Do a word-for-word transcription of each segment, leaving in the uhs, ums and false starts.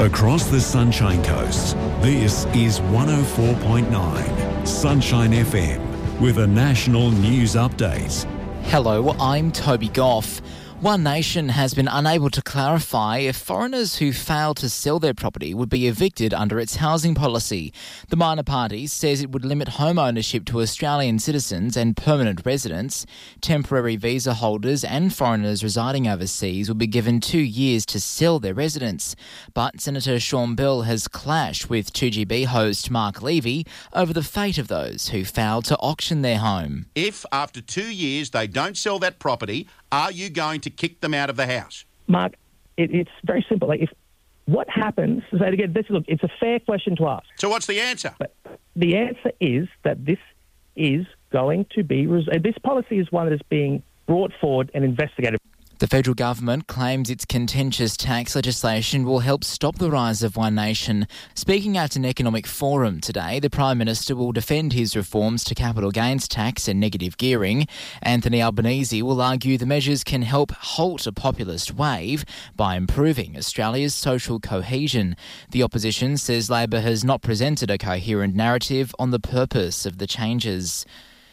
Across the Sunshine Coast, this is one oh four point nine Sunshine F M with a national news update. Hello, I'm Toby Goff. One Nation has been unable to clarify if foreigners who fail to sell their property would be evicted under its housing policy. The minor party says it would limit home ownership to Australian citizens and permanent residents. Temporary visa holders and foreigners residing overseas will be given two years to sell their residence. But Senator Sean Bill has clashed with two G B host Mark Levy over the fate of those who failed to auction their home. If after two years they don't sell that property, are you going to kick them out of the house? Mark, it, it's very simple. Like if what happens, so again, this, look, it's a fair question to ask. So what's the answer? But the answer is that this is going to be, res- this policy is one that is being brought forward and investigated. The federal government claims its contentious tax legislation will help stop the rise of One Nation. Speaking at an economic forum today, the Prime Minister will defend his reforms to capital gains tax and negative gearing. Anthony Albanese will argue the measures can help halt a populist wave by improving Australia's social cohesion. The opposition says Labor has not presented a coherent narrative on the purpose of the changes.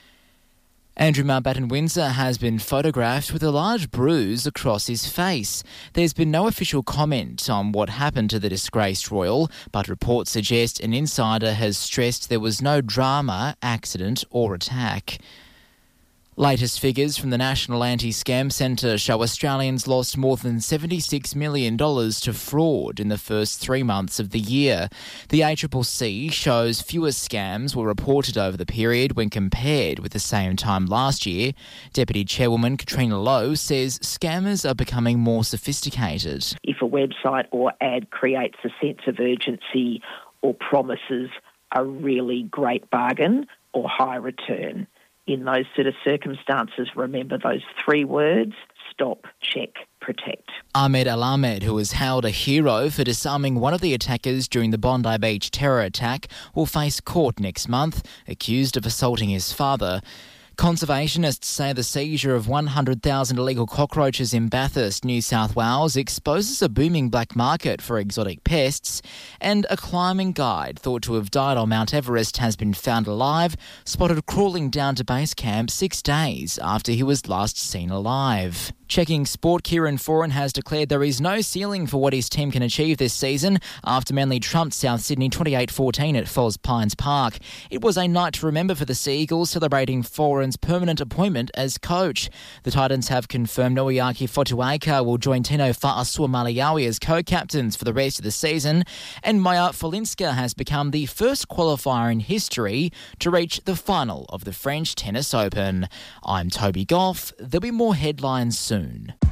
Andrew Mountbatten-Windsor has been photographed with a large bruise across his face. There's been no official comment on what happened to the disgraced royal, but reports suggest an insider has stressed there was no drama, accident or attack. Latest figures from the National Anti-Scam Centre show Australians lost more than seventy-six million dollars to fraud in the first three months of the year. The A C C C shows fewer scams were reported over the period when compared with the same time last year. Deputy Chairwoman Katrina Lowe says scammers are becoming more sophisticated. If a website or ad creates a sense of urgency or promises a really great bargain or high return, in those sort of circumstances, remember those three words: stop, check, protect. Ahmed Al-Ahmed, who is hailed a hero for disarming one of the attackers during the Bondi Beach terror attack, will face court next month, accused of assaulting his father. Conservationists say the seizure of one hundred thousand illegal cockroaches in Bathurst, New South Wales, exposes a booming black market for exotic pests, and a climbing guide thought to have died on Mount Everest has been found alive, spotted crawling down to base camp six days after he was last seen alive. Checking sport, Kieran Foran has declared there is no ceiling for what his team can achieve this season after Manly trumped South Sydney twenty-eight fourteen at Foz Pines Park. It was a night to remember for the Sea Eagles, celebrating Foran's permanent appointment as coach. The Titans have confirmed Noeaki Fotuaika will join Tino Fa'asuamaliaui as co-captains for the rest of the season, and Maya Folinska has become the first qualifier in history to reach the final of the French Tennis Open. I'm Toby Goff. There'll be more headlines soon.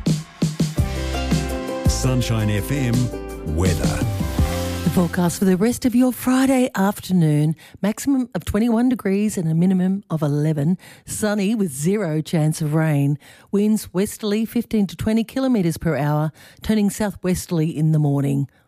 Sunshine F M weather. The forecast for the rest of your Friday afternoon: maximum of twenty-one degrees and a minimum of eleven. Sunny with zero chance of rain. Winds westerly fifteen to twenty kilometres per hour, turning southwesterly in the morning.